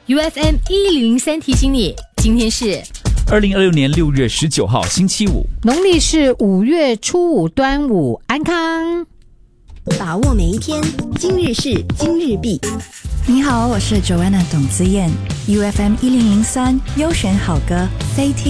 UFM 1003提醒你，今天是 2026年6月19号星期五， 农历是5月初5端午，安康。 把握每一天，今日事今日毕。 你好，我是 Joanna 董姿燕 ，UFM 1003优选好歌，非听。